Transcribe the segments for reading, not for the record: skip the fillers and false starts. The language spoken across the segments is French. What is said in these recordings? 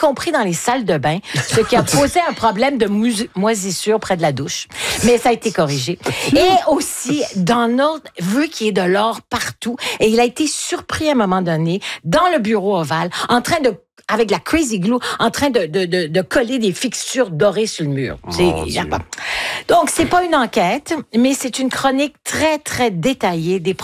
compris dans les salles de bain, ce qui a posé un problème de moisissure près de la douche. Mais ça a été corrigé. Et aussi, Donald veut qu'il y ait de l'or partout. Et il a été surpris à un moment donné, dans le bureau ovale, en train de avec la crazy glue, en train de coller des fixtures dorées sur le mur. Donc, c'est pas une enquête, mais c'est une chronique très, très détaillée de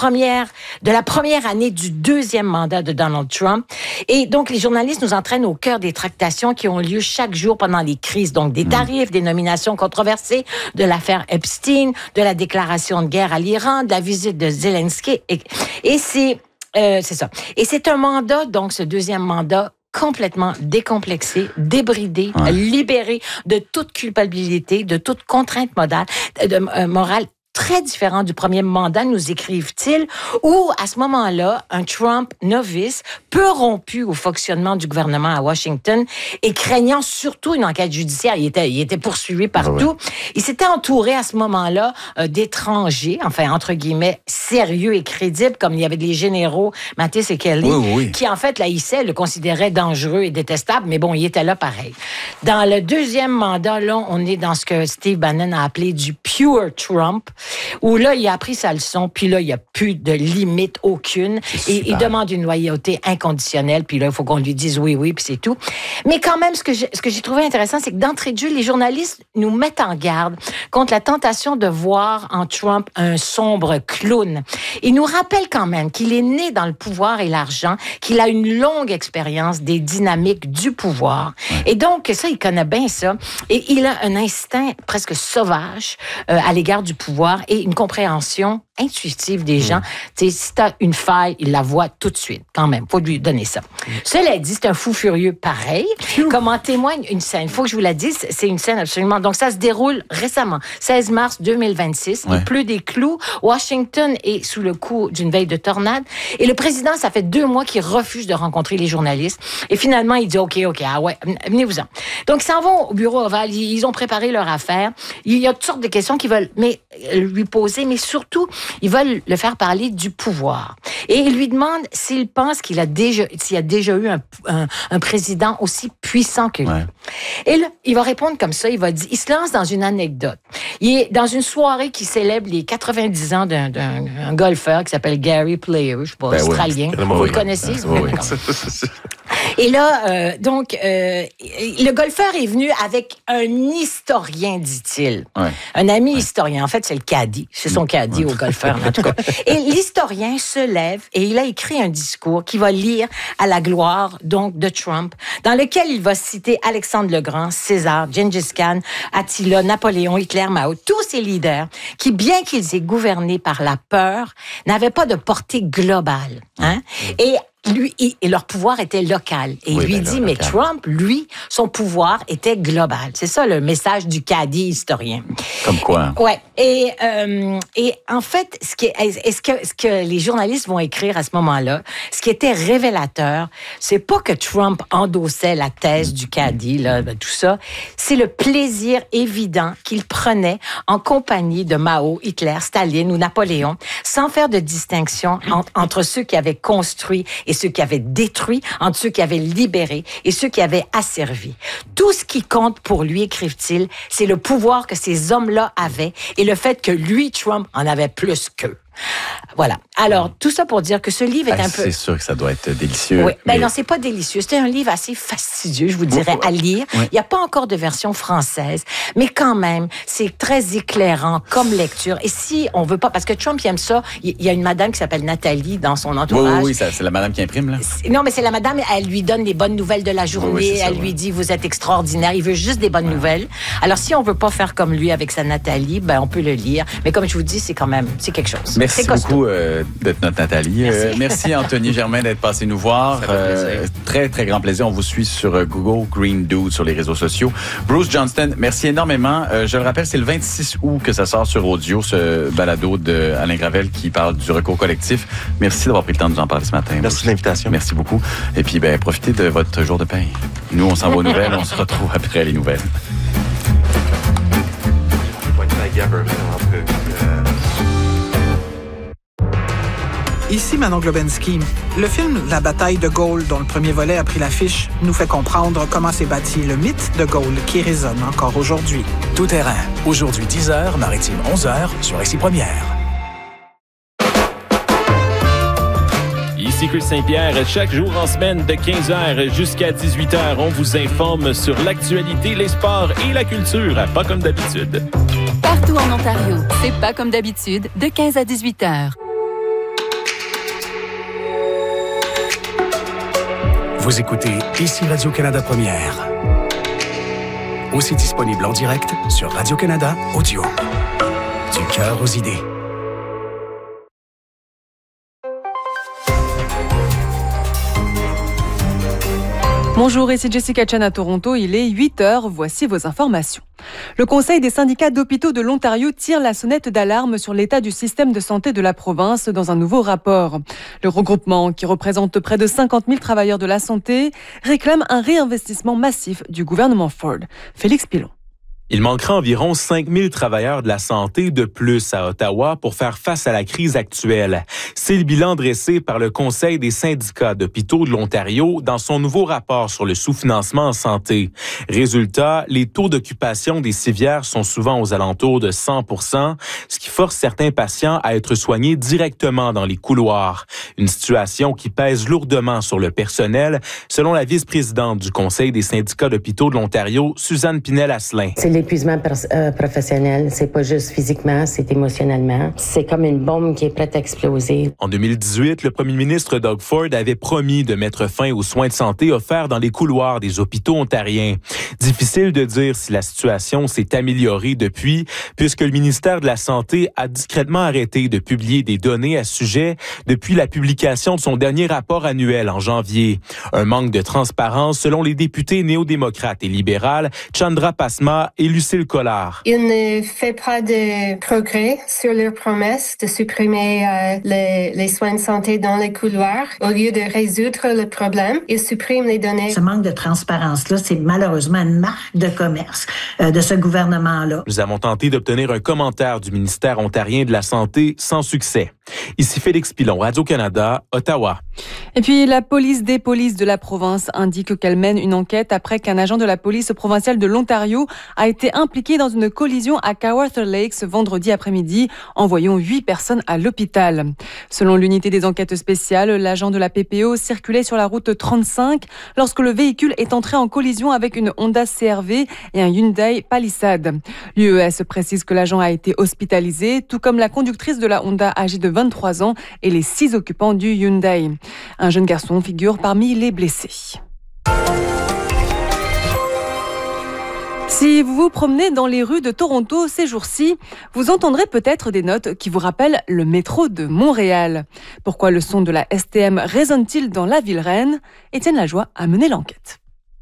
la première année du deuxième mandat de Donald Trump. Et donc, les journalistes nous entraînent au cœur des tractations qui ont lieu chaque jour pendant les crises. Donc, des tarifs, des nominations controversées, de l'affaire Epstein, de la déclaration de guerre à l'Iran, de la visite de Zelensky. Et c'est ça. Et c'est un mandat, donc, ce deuxième mandat, complètement décomplexé, débridé, libéré de toute culpabilité, de toute contrainte morale, très différent du premier mandat, nous écrivent-ils, où, à ce moment-là, un Trump novice, peu rompu au fonctionnement du gouvernement à Washington et craignant surtout une enquête judiciaire, il était poursuivi partout. Il s'était entouré à ce moment-là d'étrangers, enfin, entre guillemets, sérieux et crédibles, comme il y avait les généraux Mattis et Kelly, qui, en fait, l'haïssaient, le considéraient dangereux et détestable, mais bon, il était là pareil. Dans le deuxième mandat, là, on est dans ce que Steve Bannon a appelé du pure Trump, où là, il a appris sa leçon, puis là, il n'y a plus de limite aucune. Et il demande une loyauté inconditionnelle, puis là, il faut qu'on lui dise oui, puis c'est tout. Mais quand même, ce que j'ai trouvé intéressant, c'est que d'entrée de jeu, les journalistes nous mettent en garde contre la tentation de voir en Trump un sombre clown. Ils nous rappellent quand même qu'il est né dans le pouvoir et l'argent, qu'il a une longue expérience des dynamiques du pouvoir. Et donc, ça, il connaît bien ça. Et il a un instinct presque sauvage à l'égard du pouvoir et une compréhension intuitive des gens. Si tu as une faille, il la voit tout de suite, quand même. Faut lui donner ça. Cela dit, c'est un fou furieux pareil. Comme en témoigne une scène. Il faut que je vous la dise, c'est une scène absolument... Donc, ça se déroule récemment, 16 mars 2026. Il pleut des clous. Washington est sous le coup d'une veille de tornade. Et le président, ça fait 2 mois qu'il refuse de rencontrer les journalistes. Et finalement, il dit, OK, venez-vous-en. Donc, ils s'en vont au bureau ovale. Ils ont préparé leur affaire. Il y a toutes sortes de questions qu'ils veulent lui poser, mais surtout, ils veulent le faire parler du pouvoir. Et ils lui demandent s'il pense s'il y a déjà eu un président aussi puissant que lui. Et là, il va répondre comme ça, il se lance dans une anecdote. Il est dans une soirée qui célèbre les 90 ans d'un golfeur qui s'appelle Gary Player, je sais pas, australien. Vous le connaissez? Et là, le golfeur est venu avec un historien, dit-il. Un ami historien. En fait, c'est le caddie. C'est son caddie au golfeur, en tout cas. Et l'historien se lève et il a écrit un discours qu'il va lire à la gloire, donc, de Trump, dans lequel il va citer Alexandre le Grand, César, Gengis Khan, Attila, Napoléon, Hitler, Mao, tous ces leaders qui, bien qu'ils aient gouverné par la peur, n'avaient pas de portée globale. Et leur pouvoir était local. Et il lui dit, mais Trump, lui, son pouvoir était global. C'est ça le message du caddie historien. Comme quoi? Ouais. Et en fait, ce que les journalistes vont écrire à ce moment-là, ce qui était révélateur, c'est pas que Trump endossait la thèse du caddie, tout ça. C'est le plaisir évident qu'il prenait en compagnie de Mao, Hitler, Staline ou Napoléon, sans faire de distinction entre ceux qui avaient construit et ceux qui avaient détruit, entre ceux qui avaient libéré et ceux qui avaient asservi. Tout ce qui compte pour lui, écrivent-ils, c'est le pouvoir que ces hommes-là avaient et le fait que lui, Trump, en avait plus qu'eux. Voilà. Alors, tout ça pour dire que ce livre est un peu... C'est sûr que ça doit être délicieux. Oui. Non, c'est pas délicieux. C'est un livre assez fastidieux, je vous dirais, à lire. Il n'y a pas encore de version française, mais quand même, c'est très éclairant comme lecture. Et si on veut pas... Parce que Trump, il aime ça. Il y a une madame qui s'appelle Nathalie dans son entourage. Oui, c'est la madame qui imprime, là. Non, mais c'est la madame, elle lui donne les bonnes nouvelles de la journée. Elle lui dit, vous êtes extraordinaire. Il veut juste des bonnes nouvelles. Alors, si on veut pas faire comme lui avec sa Nathalie, on peut le lire. Mais comme je vous dis, c'est quelque chose. Merci beaucoup d'être notre Nathalie. Merci Anthony Germain d'être passé nous voir. Très, très grand plaisir. On vous suit sur Google, Green Dude sur les réseaux sociaux. Bruce Johnston, merci énormément. Je le rappelle, c'est le 26 août que ça sort sur audio, ce balado d'Alain Gravel qui parle du recours collectif. Merci d'avoir pris le temps de nous en parler ce matin. Merci de l'invitation. Merci beaucoup. Et puis, profitez de votre jour de paye. Nous, on s'en va aux nouvelles. On se retrouve après les nouvelles. Ici Manon Globensky. Le film La bataille de Gaulle, dont le premier volet a pris l'affiche, nous fait comprendre comment s'est bâti le mythe de Gaulle qui résonne encore aujourd'hui. Tout terrain. Aujourd'hui 10h, Maritime 11h sur Récit Première. Ici Chris Saint-Pierre. Chaque jour en semaine de 15h jusqu'à 18h, on vous informe sur l'actualité, les sports et la culture. Pas comme d'habitude. Partout en Ontario, c'est pas comme d'habitude, de 15 à 18h. Vous écoutez ici Radio-Canada Première. Aussi disponible en direct sur Radio-Canada Audio. Du cœur aux idées. Bonjour, ici Jessica Chan à Toronto. Il est 8h. Voici vos informations. Le Conseil des syndicats d'hôpitaux de l'Ontario tire la sonnette d'alarme sur l'état du système de santé de la province dans un nouveau rapport. Le regroupement, qui représente près de 50 000 travailleurs de la santé, réclame un réinvestissement massif du gouvernement Ford. Félix Pilon. Il manquera environ 5 000 travailleurs de la santé de plus à Ottawa pour faire face à la crise actuelle. C'est le bilan dressé par le Conseil des syndicats d'hôpitaux de l'Ontario dans son nouveau rapport sur le sous-financement en santé. Résultat, les taux d'occupation des civières sont souvent aux alentours de 100 %, ce qui force certains patients à être soignés directement dans les couloirs. Une situation qui pèse lourdement sur le personnel, selon la vice-présidente du Conseil des syndicats d'hôpitaux de l'Ontario, Suzanne Pinel-Asselin. L'épuisement professionnel, c'est pas juste physiquement, c'est émotionnellement. C'est comme une bombe qui est prête à exploser. En 2018, le premier ministre Doug Ford avait promis de mettre fin aux soins de santé offerts dans les couloirs des hôpitaux ontariens. Difficile de dire si la situation s'est améliorée depuis, puisque le ministère de la Santé a discrètement arrêté de publier des données à ce sujet depuis la publication de son dernier rapport annuel en janvier. Un manque de transparence selon les députés néo-démocrates et libérales Chandra Pasma et Lucille Collard. Il ne fait pas de progrès sur leur promesse de supprimer les soins de santé dans les couloirs. Au lieu de résoudre le problème, il supprime les données. Ce manque de transparence-là, c'est malheureusement une marque de commerce de ce gouvernement-là. Nous avons tenté d'obtenir un commentaire du ministère ontarien de la Santé sans succès. Ici Félix Pilon, Radio-Canada, Ottawa. Et puis, la police des polices de la province indique qu'elle mène une enquête après qu'un agent de la police provinciale de l'Ontario a été impliqué dans une collision à Kawartha Lakes vendredi après-midi, envoyant 8 personnes à l'hôpital. Selon l'unité des enquêtes spéciales, l'agent de la PPO circulait sur la route 35 lorsque le véhicule est entré en collision avec une Honda CR-V et un Hyundai Palisade. L'UES précise que l'agent a été hospitalisé, tout comme la conductrice de la Honda âgée de 23 ans et les 6 occupants du Hyundai. Un jeune garçon figure parmi les blessés. Si vous vous promenez dans les rues de Toronto ces jours-ci, vous entendrez peut-être des notes qui vous rappellent le métro de Montréal. Pourquoi le son de la STM résonne-t-il dans la ville reine ? Étienne Lajoie a mené l'enquête.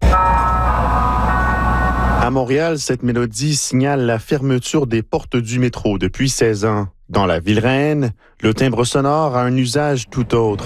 À Montréal, cette mélodie signale la fermeture des portes du métro depuis 16 ans. Dans la ville reine, le timbre sonore a un usage tout autre.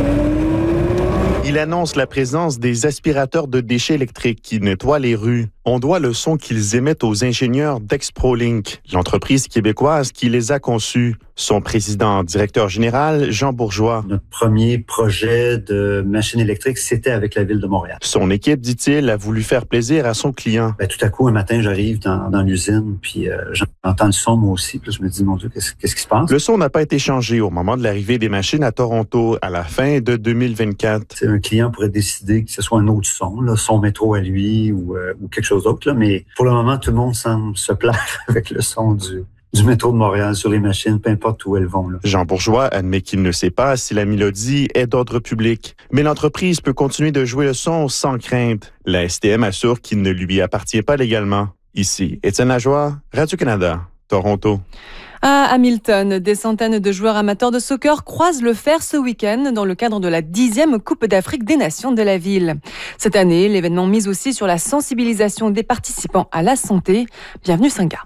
Il annonce la présence des aspirateurs de déchets électriques qui nettoient les rues. On doit le son qu'ils émettent aux ingénieurs d'ExproLink, l'entreprise québécoise qui les a conçus. Son président directeur général, Jean Bourgeois. Notre premier projet de machine électrique, c'était avec la Ville de Montréal. Son équipe, dit-il, a voulu faire plaisir à son client. Tout à coup, un matin, j'arrive dans l'usine, puis j'entends le son moi aussi. Puis je me dis, mon Dieu, qu'est-ce qui se passe? Le son n'a pas été changé au moment de l'arrivée des machines à Toronto à la fin de 2024. Un client pourrait décider que ce soit un autre son, là, son métro à lui ou quelque chose d'autre. Là, mais pour le moment, tout le monde semble se plaire avec le son du métro de Montréal sur les machines, peu importe où elles vont. Là. Jean Bourgeois admet qu'il ne sait pas si la mélodie est d'ordre public, mais l'entreprise peut continuer de jouer le son sans crainte. La STM assure qu'il ne lui appartient pas légalement. Ici, Étienne Lajoie, Radio-Canada, Toronto. À Hamilton, des centaines de joueurs amateurs de soccer croisent le fer ce week-end dans le cadre de la 10e Coupe d'Afrique des Nations de la ville. Cette année, l'événement mise aussi sur la sensibilisation des participants à la santé. Bienvenue Singa.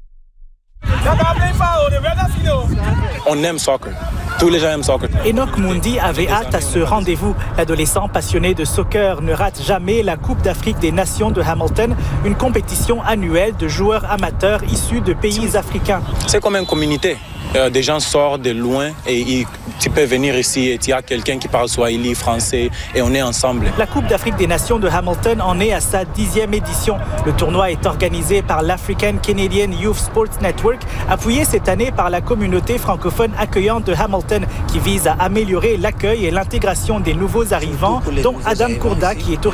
On aime soccer. Tous les gens aiment soccer. Enoch Mundi avait hâte à ce rendez-vous. L'adolescent passionné de soccer ne rate jamais la Coupe d'Afrique des Nations de Hamilton, une compétition annuelle de joueurs amateurs issus de pays africains. C'est comme une communauté. Des gens sortent de loin et tu peux venir ici et il y a quelqu'un qui parle swahili, français et on est ensemble. La Coupe d'Afrique des Nations de Hamilton en est à sa 10e édition. Le tournoi est organisé par l'African Canadian Youth Sports Network, appuyé cette année par la communauté francophone accueillante de Hamilton qui vise à améliorer l'accueil et l'intégration des nouveaux arrivants, dont Adam Kourda qui est